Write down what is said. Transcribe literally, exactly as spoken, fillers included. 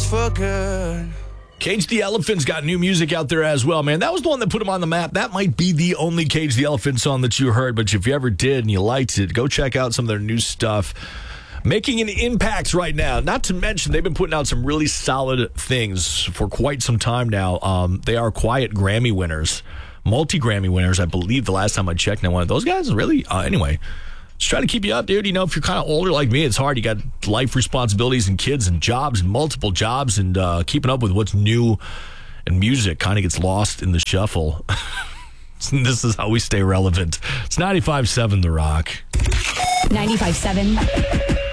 for good. Cage the Elephant's got new music out there as well, man. That was the one that put him on the map. That might be the only Cage the Elephant song that you heard, but if you ever did and you liked it, go check out some of their new stuff. Making an impact right now. Not to mention, they've been putting out some really solid things for quite some time now. Um, they are quiet Grammy winners, multi-Grammy winners, I believe, the last time I checked. Now, one of those guys, really? Uh, anyway, just trying to keep you up, dude. You know, if you're kind of older like me, it's hard. You got life responsibilities and kids and jobs and multiple jobs, and uh, keeping up with what's new and music kind of gets lost in the shuffle. This is how we stay relevant. It's ninety-five seven The Rock. ninety-five seven